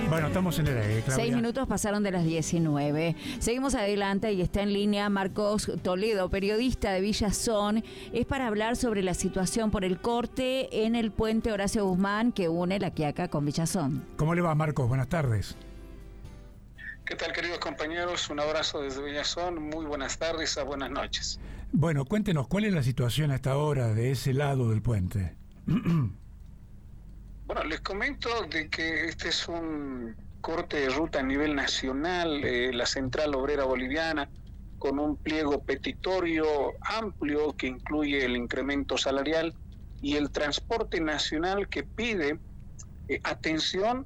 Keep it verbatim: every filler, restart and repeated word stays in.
Bueno, estamos en el aire, Claudia. Seis minutos pasaron de las diecinueve. Seguimos adelante y está en línea Marcos Toledo, periodista de Villazón. Es para hablar sobre la situación por el corte en el puente Horacio Guzmán que une La Quiaca con Villazón. ¿Cómo le va, Marcos? Buenas tardes. ¿Qué tal, queridos compañeros? Un abrazo desde Villazón. Muy buenas tardes, a buenas noches. Bueno, cuéntenos, ¿cuál es la situación hasta ahora de ese lado del puente? Bueno, les comento de que este es un corte de ruta a nivel nacional, eh, la Central Obrera Boliviana, con un pliego petitorio amplio que incluye el incremento salarial y el transporte nacional que pide eh, atención